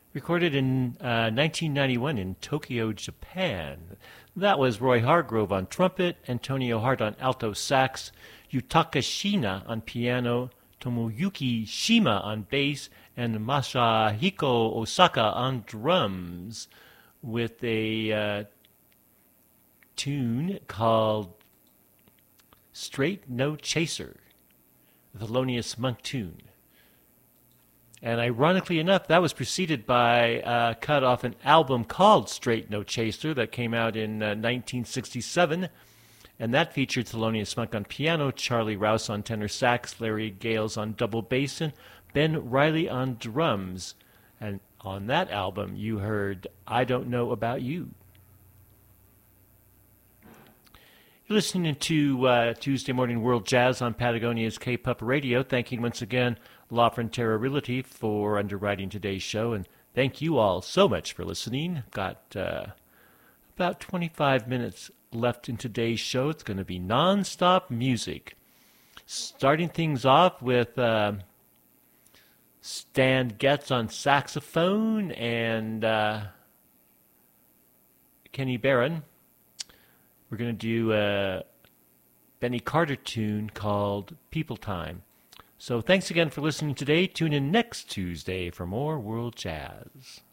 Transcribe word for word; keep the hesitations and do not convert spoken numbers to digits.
recorded in uh, nineteen ninety-one in Tokyo, Japan. That was Roy Hargrove on trumpet, Antonio Hart on alto sax, Yutaka Shina on piano, Tomoyuki Shima on bass, and Masahiko Osaka on drums, with a uh, tune called Straight No Chaser, the Thelonious Monk tune. And ironically enough, that was preceded by a cut off an album called Straight No Chaser that came out in uh, nineteen sixty-seven. And that featured Thelonious Monk on piano, Charlie Rouse on tenor sax, Larry Gales on double bass, and Ben Riley on drums. And on that album, you heard I Don't Know About You. You're listening to uh, Tuesday Morning World Jazz on Patagonia's K-P U B Radio. Thanking once again La Frontera Realty for underwriting today's show. And thank you all so much for listening. Got uh, about twenty-five minutes left in today's show. It's going to be non-stop music. Starting things off with uh, Stan Getz on saxophone and uh, Kenny Barron. We're going to do a Benny Carter tune called People Time. So thanks again for listening today. Tune in next Tuesday for more World Jazz.